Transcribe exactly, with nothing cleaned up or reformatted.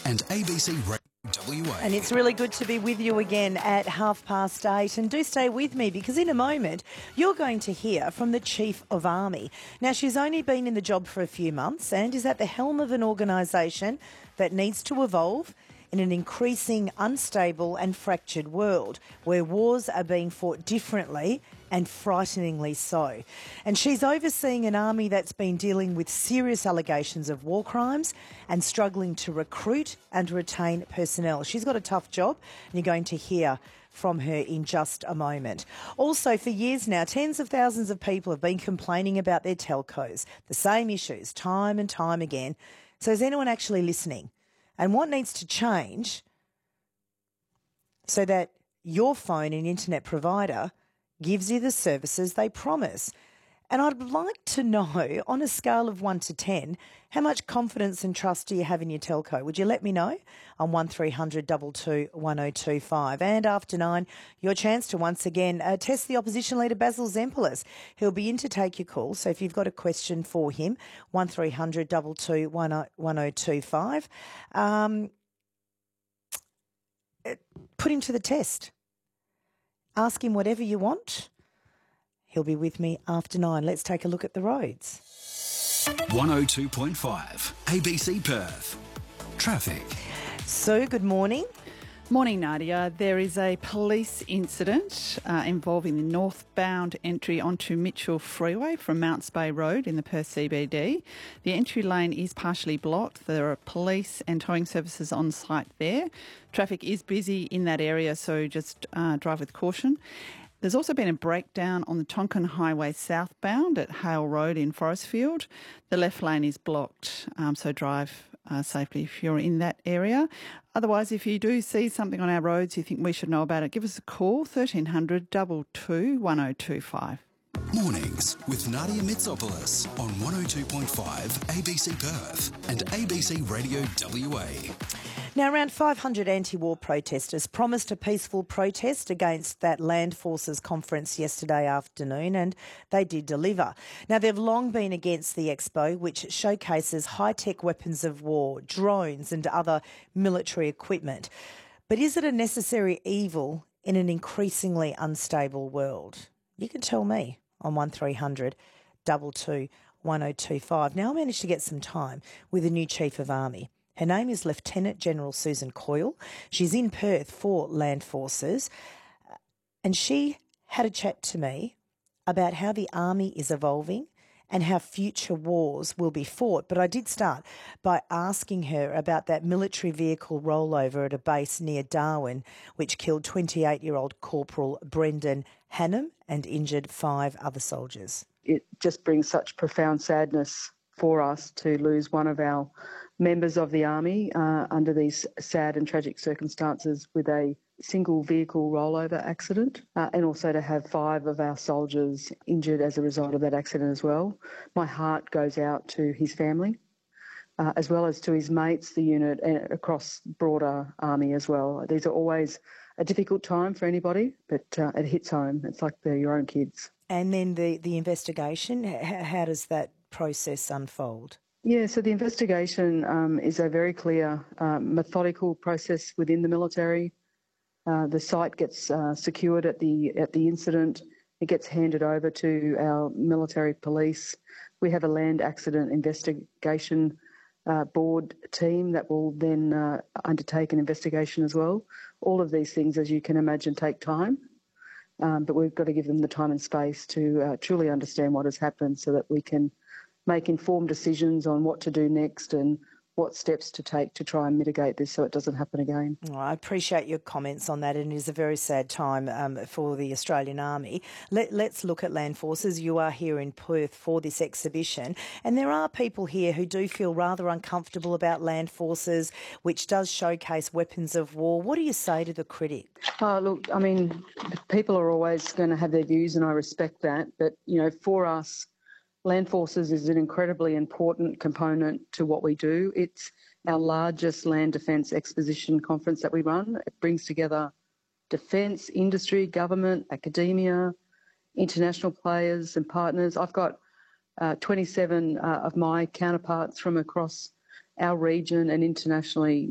and A B C Radio W A. And it's really good to be with you again at half past eight. And do stay with me, because in a moment you're going to hear from the Chief of Army. Now, she's only been in the job for a few months and is at the helm of an organisation that needs to evolve in an increasing unstable and fractured world where wars are being fought differently and frighteningly so. And she's overseeing an army that's been dealing with serious allegations of war crimes and struggling to recruit and retain personnel. She's got a tough job, and you're going to hear from her in just a moment. Also, for years now, tens of thousands of people have been complaining about their telcos, the same issues time and time again. So is anyone actually listening? And what needs to change so that your phone and internet provider gives you the services they promise? And I'd like to know, on a scale of one to ten, how much confidence and trust do you have in your telco? Would you let me know on one three hundred two two one oh two five? And after nine, your chance to once again uh, test the opposition leader, Basil Zempilas. He'll be in to take your call. So if you've got a question for him, one three hundred two two one oh two five. Um, put him to the test. Ask him whatever you want. He'll be with me after nine. Let's take a look at the roads. one oh two point five, A B C Perth. Traffic. Sue, good morning. Morning, Nadia. There is a police incident uh, involving the northbound entry onto Mitchell Freeway from Mounts Bay Road in the Perth C B D. The entry lane is partially blocked. There are police and towing services on site there. Traffic is busy in that area, so just uh, drive with caution. There's also been a breakdown on the Tonkin Highway southbound at Hale Road in Forestfield. The left lane is blocked, um, so drive uh, safely if you're in that area. Otherwise, if you do see something on our roads you think we should know about it, give us a call, thirteen hundred two two one oh two five. Mornings with Nadia Mitsopoulos on one oh two point five A B C Perth and A B C Radio W A. Now, around five hundred anti-war protesters promised a peaceful protest against that Land Forces conference yesterday afternoon, and they did deliver. Now, they've long been against the expo, which showcases high-tech weapons of war, drones and other military equipment. But is it a necessary evil in an increasingly unstable world? You can tell me on one three hundred two two one oh two five. Now, I managed to get some time with the new Chief of Army. Her name is Lieutenant General Susan Coyle. She's in Perth for Land Forces, and she had a chat to me about how the Army is evolving and how future wars will be fought. But I did start by asking her about that military vehicle rollover at a base near Darwin, which killed twenty-eight-year-old Corporal Brendan Hannum and injured five other soldiers. It just brings such profound sadness for us to lose one of our members of the Army uh, under these sad and tragic circumstances with a single vehicle rollover accident, uh, and also to have five of our soldiers injured as a result of that accident as well. My heart goes out to his family, uh, as well as to his mates, the unit, and across broader Army as well. These are always a difficult time for anybody, but uh, it hits home. It's like they're your own kids. And then the, the investigation, how, how does that process unfold? Yeah, so the investigation um, is a very clear, uh, methodical process within the military. Uh, the site gets uh, secured at the at the incident. It gets handed over to our military police. We have a land accident investigation uh, board team that will then uh, undertake an investigation as well. All of these things, as you can imagine, take time, um, but we've got to give them the time and space to uh, truly understand what has happened so that we can make informed decisions on what to do next and what steps to take to try and mitigate this so it doesn't happen again. Well, I appreciate your comments on that, and it is a very sad time um, for the Australian Army. Let, let's look at Land Forces. You are here in Perth for this exhibition, and there are people here who do feel rather uncomfortable about Land Forces, which does showcase weapons of war. What do you say to the critic? Oh, look, I mean, people are always going to have their views, and I respect that, but, you know, for us, Land Forces is an incredibly important component to what we do. It's our largest land defence exposition conference that we run. It brings together defence, industry, government, academia, international players and partners. I've got uh, twenty-seven uh, of my counterparts from across our region and internationally